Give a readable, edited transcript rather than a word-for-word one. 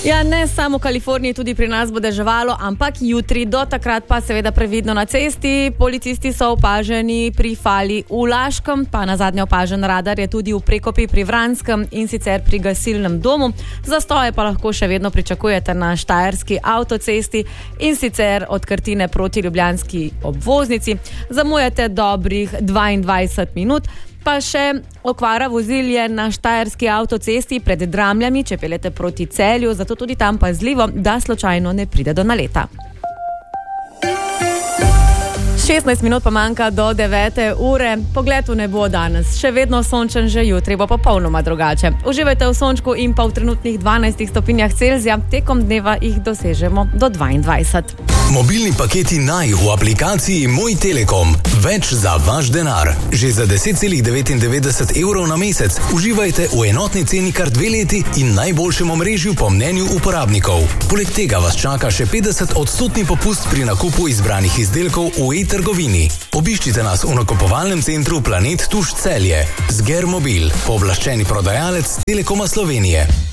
Ja, ne samo v Kaliforniji, tudi pri nas bo deževalo, ampak jutri, do takrat pa seveda previdno na cesti. Policisti so opaženi pri Fali v Laškem, pa na zadnje opažen radar je tudi v Prekopi pri Vranskem in sicer pri gasilnem domu. Zastoje pa lahko še vedno pričakujete na štajerski avtocesti in sicer od Krtine proti ljubljanski obvoznici. Zamujate dobrih 22 minut. Pa še okvara vozil je na štajerski avtocesti pred Dramljami, če peljete proti Celju, zato tudi tam pazljivo, da slučajno ne pride do naleta. 16 minut pa manjka do 9. ure. Pogled v nebo danes. Še vedno sončen, že jutri bo popolnoma drugače. Uživajte v sončku in pa v trenutnih 12 stopinjah Celzija. Tekom dneva jih dosežemo do 22. Mobilni paketi Naj v aplikaciji Moj Telekom. Več za vaš denar. Že za 10,99 € na mesec uživajte v enotni ceni kar 2 leti in najboljšem omrežju po mnenju uporabnikov. Poleg tega vas čaka še 50% popust pri nakupu izbranih izdelkov v e-trgovini. Obiščite nas v nakupovalnem centru Planet Tuš Celje. Zger Mobil, pooblaščeni prodajalec Telekoma Slovenije.